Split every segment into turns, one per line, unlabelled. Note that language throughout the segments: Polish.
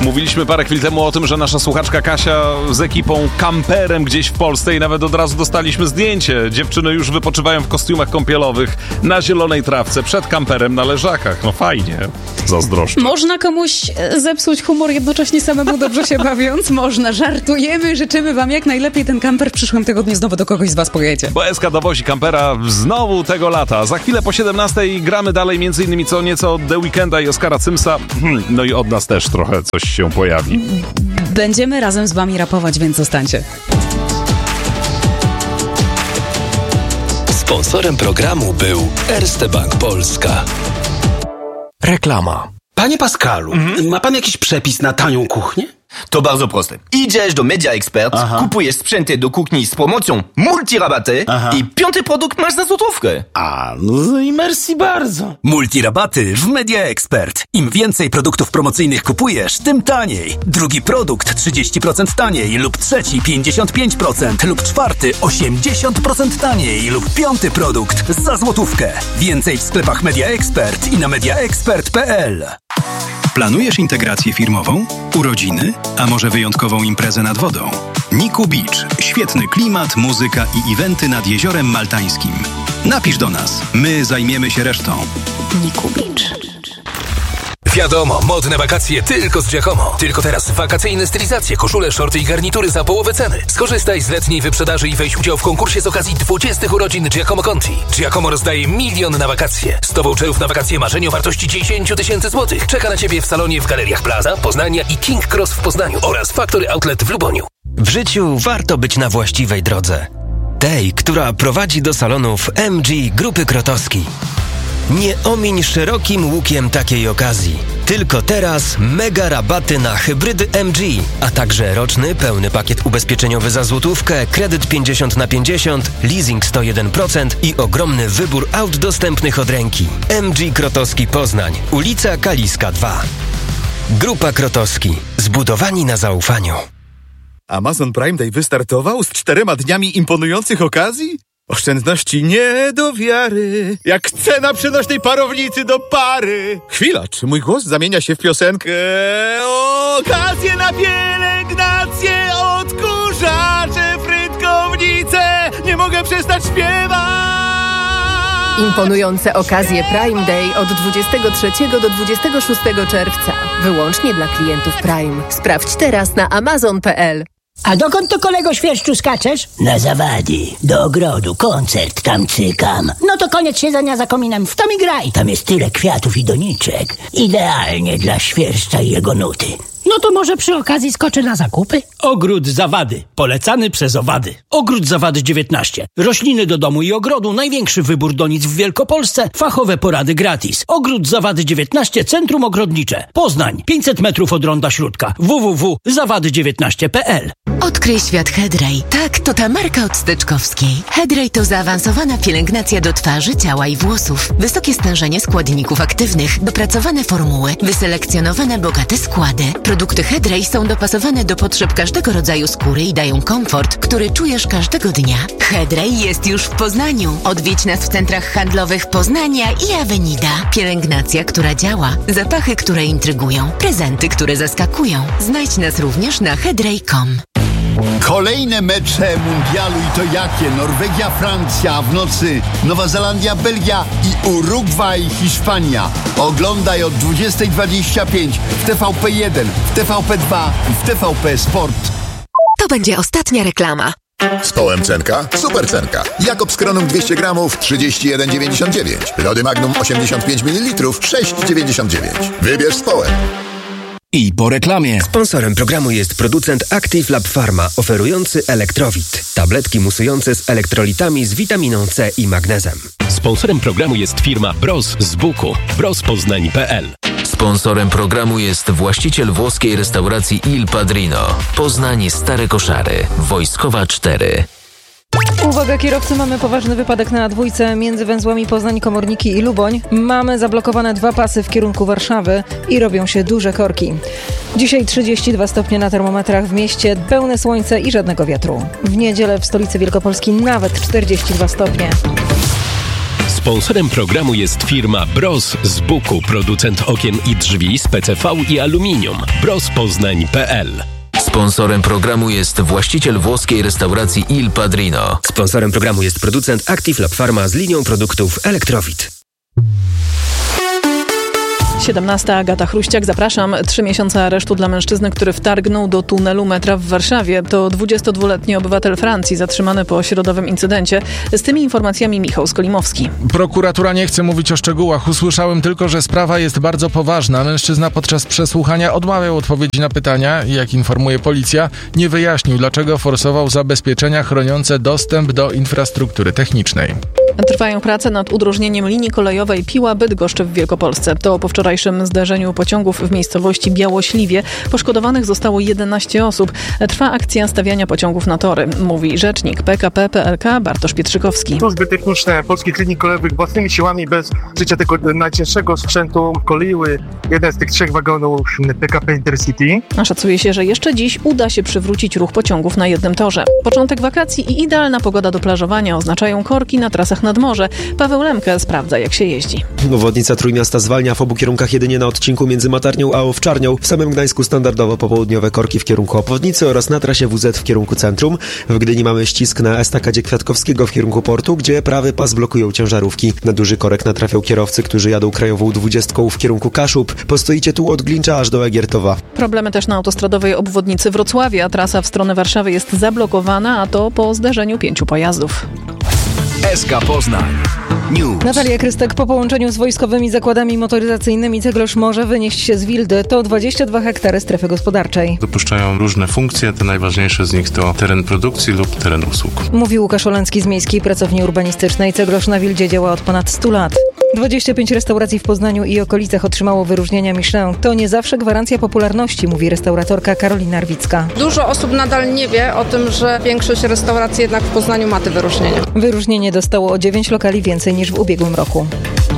Mówiliśmy parę chwil temu o tym, że nasza słuchaczka Kasia z ekipą kamperem gdzieś w Polsce i nawet od razu dostaliśmy zdjęcie. Dziewczyny już wypoczywają w kostiumach kąpielowych na zielonej trawce przed kamperem na leżakach. No fajnie. Zazdroszczę.
Można komuś zepsuć humor jednocześnie samemu dobrze się bawiąc? Można. Żartujemy. Życzymy wam jak najlepiej. Ten kamper w przyszłym tygodniu znowu do kogoś z was pojedzie.
Bo SK dowozi kampera znowu tego lata. Za chwilę po 17 gramy dalej m.in. co nieco od The Weekenda i Oskara Cymsa. No i od nas też trochę coś się pojawi.
Będziemy razem z wami rapować, więc zostańcie.
Sponsorem programu był Erste Bank Polska. Reklama.
Panie Pascalu, ma pan jakiś przepis na tanią kuchnię?
To bardzo proste. Idziesz do Media Expert, kupujesz sprzęty do kuchni z promocją multirabaty i 5. produkt masz za złotówkę.
No i merci bardzo.
Multirabaty w Media Expert. Im więcej produktów promocyjnych kupujesz, tym taniej. Drugi produkt 30% taniej lub trzeci 55% lub czwarty 80% taniej lub 5. produkt za złotówkę. Więcej w sklepach Media Expert i na mediaexpert.pl.
Planujesz integrację firmową? Urodziny? A może wyjątkową imprezę nad wodą? Niku Beach. Świetny klimat, muzyka i eventy nad Jeziorem Maltańskim. Napisz do nas. My zajmiemy się resztą.
Niku Beach.
Wiadomo, modne wakacje tylko z Giacomo. Tylko teraz wakacyjne stylizacje, koszule, shorty i garnitury za połowę ceny. Skorzystaj z letniej wyprzedaży i weź udział w konkursie z okazji 20 urodzin Giacomo Conti. Giacomo rozdaje 1 milion na wakacje. 100 voucherów na wakacje marzeń o wartości 10 000 złotych. Czeka na Ciebie w salonie w Galeriach Plaza, Poznania i King Cross w Poznaniu oraz Factory Outlet w Luboniu.
W życiu warto być na właściwej drodze. Tej, która prowadzi do salonów MG Grupy Krotowski. Nie omiń szerokim łukiem takiej okazji. Tylko teraz mega rabaty na hybrydy MG, a także roczny pełny pakiet ubezpieczeniowy za złotówkę, kredyt 50/50, leasing 101% i ogromny wybór aut dostępnych od ręki. MG Krotowski Poznań, ulica Kaliska 2. Grupa Krotowski. Zbudowani na zaufaniu.
Amazon Prime Day wystartował z 4 dniami imponujących okazji? Oszczędności nie do wiary, jak cena przenośnej parownicy do pary. Chwila, czy mój głos zamienia się w piosenkę? Okazje na pielęgnację, odkurzacze, frytkownice, nie mogę przestać śpiewać.
Imponujące okazje Prime Day od 23 do 26 czerwca. Wyłącznie dla klientów Prime. Sprawdź teraz na amazon.pl.
A dokąd to, kolego Świerszczu, skaczesz?
Na zawady, do ogrodu, koncert, tam cykam.
No to koniec siedzenia za kominem, w to mi graj.
Tam jest tyle kwiatów i doniczek. Idealnie dla Świerszcza i jego nuty.
No to może przy okazji skoczę na zakupy?
Ogród Zawady. Polecany przez owady. Ogród Zawady 19. Rośliny do domu i ogrodu. Największy wybór donic w Wielkopolsce. Fachowe porady gratis. Ogród Zawady 19. Centrum Ogrodnicze. Poznań. 500 metrów od Ronda Śródka. www.zawady19.pl.
Odkryj świat Hedrej. Tak, to ta marka od Steczkowskiej. Hedrej to zaawansowana pielęgnacja do twarzy, ciała i włosów. Wysokie stężenie składników aktywnych, dopracowane formuły, wyselekcjonowane bogate składy. Produkty Hedrej są dopasowane do potrzeb każdego rodzaju skóry i dają komfort, który czujesz każdego dnia. Hedrej jest już w Poznaniu. Odwiedź nas w centrach handlowych Poznania i Avenida. Pielęgnacja, która działa. Zapachy, które intrygują. Prezenty, które zaskakują. Znajdź nas również na hedrej.com.
Kolejne mecze mundialu i to jakie? Norwegia, Francja, w nocy Nowa Zelandia, Belgia i Urugwaj, Hiszpania. Oglądaj od 20:25 w TVP1, w TVP2 i w TVP Sport.
To będzie ostatnia reklama.
Z Połem cenka, super cenka. Jakobs Kronum 200 gramów 31,99. Lody Magnum 85 ml 6,99. Wybierz z Połem.
I po reklamie.
Sponsorem programu jest producent Active Lab Pharma, oferujący Elektrowit. Tabletki musujące z elektrolitami z witaminą C i magnezem.
Sponsorem programu jest firma Bros z Buku. brospoznań.pl.
Sponsorem programu jest właściciel włoskiej restauracji Il Padrino. Poznań Stare Koszary. Wojskowa 4.
Uwaga kierowcy, mamy poważny wypadek na dwójce między węzłami Poznań, Komorniki i Luboń. Mamy zablokowane 2 pasy w kierunku Warszawy i robią się duże korki. Dzisiaj 32 stopnie na termometrach w mieście, pełne słońce i żadnego wiatru. W niedzielę w stolicy Wielkopolski nawet 42 stopnie.
Sponsorem programu jest firma Bros z Buku, producent okien i drzwi z PCV i aluminium. brospoznań.pl.
Sponsorem programu jest właściciel włoskiej restauracji Il Padrino.
Sponsorem programu jest producent Active Lab Pharma z linią produktów Elektrowit.
17. Agata Chruściak, zapraszam. 3 miesiące aresztu dla mężczyzny, który wtargnął do tunelu metra w Warszawie. To 22-letni obywatel Francji zatrzymany po środowym incydencie. Z tymi informacjami Michał Skolimowski.
Prokuratura nie chce mówić o szczegółach. Usłyszałem tylko, że sprawa jest bardzo poważna. Mężczyzna podczas przesłuchania odmawiał odpowiedzi na pytania i, jak informuje policja, nie wyjaśnił, dlaczego forsował zabezpieczenia chroniące dostęp do infrastruktury technicznej.
Trwają prace nad udrożnieniem linii kolejowej Piła-Bydgoszcz w Wielkopolsce. To po wczorajszym zderzeniu pociągów w miejscowości Białośliwie. Poszkodowanych zostało 11 osób. Trwa akcja stawiania pociągów na tory, mówi rzecznik PKP PLK Bartosz Pietrzykowski.
Służby techniczne polskich linii kolejowych własnymi siłami, bez użycia tego najcięższego sprzętu, koleiły jeden z tych 3 wagonów PKP Intercity.
Szacuje się, że jeszcze dziś uda się przywrócić ruch pociągów na jednym torze. Początek wakacji i idealna pogoda do plażowania oznaczają korki na trasach nad morze. Paweł Lemke sprawdza, jak się jeździ.
Obwodnica Trójmiasta zwalnia w obu kierunkach jedynie na odcinku między Matarnią a Owczarnią. W samym Gdańsku standardowo popołudniowe korki w kierunku obwodnicy oraz na trasie WZ w kierunku centrum. W Gdyni mamy ścisk na estakadzie Kwiatkowskiego w kierunku portu, gdzie prawy pas blokują ciężarówki. Na duży korek natrafią kierowcy, którzy jadą krajową 20 w kierunku Kaszub. Postoicie tu od Glincza aż do Egiertowa.
Problemy też na autostradowej obwodnicy Wrocławia. Trasa w stronę Warszawy jest zablokowana, a to po zderzeniu 5 pojazdów.
SK Poznań News.
Natalia Krystek, po połączeniu z wojskowymi zakładami motoryzacyjnymi Ceglosz może wynieść się z Wildy. To 22 hektary strefy gospodarczej.
Dopuszczają różne funkcje, te najważniejsze z nich to teren produkcji lub teren usług.
Mówi Łukasz Oleński z Miejskiej Pracowni Urbanistycznej. Ceglosz na Wildzie działa od ponad 100 lat. 25 restauracji w Poznaniu i okolicach otrzymało wyróżnienia Michelin. To nie zawsze gwarancja popularności, mówi restauratorka Karolina Rwicka.
Dużo osób nadal nie wie o tym, że większość restauracji jednak w Poznaniu ma te wyróżnienia.
Wyróżnienie dostało o 9 lokali więcej niż w ubiegłym roku.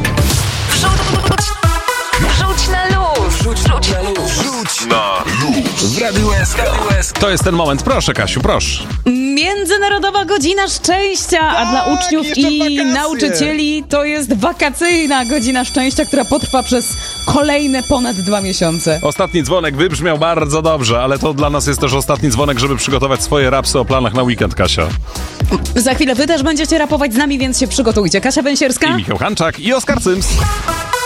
Wrzuć na luz! Wrzuć na luz! Wrzuć na luz! W Radiu SK.
To jest ten moment. Proszę, Kasiu, proszę.
Międzynarodowa Godzina Szczęścia, a dla uczniów i nauczycieli to jest wakacyjna Godzina Szczęścia, która potrwa przez kolejne ponad 2 miesiące.
Ostatni dzwonek wybrzmiał bardzo dobrze, ale to dla nas jest też ostatni dzwonek, żeby przygotować swoje rapsy o planach na weekend, Kasia.
Za chwilę wy też będziecie rapować z nami, więc się przygotujcie. Kasia Węsierska
i Michał Hanczak i Oskar Cyms.